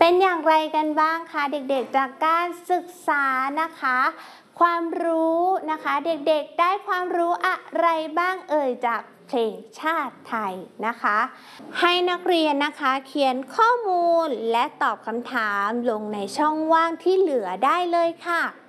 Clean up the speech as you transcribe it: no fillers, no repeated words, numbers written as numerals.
เป็นอย่างไรกันบ้างคะเด็กๆจากการศึกษานะคะความรู้นะคะเด็กๆได้ความรู้อะไรบ้างจากเพลงชาติไทยนะคะให้นักเรียนนะคะเขียนข้อมูลและตอบคำถามลงในช่องว่างที่เหลือได้เลยค่ะ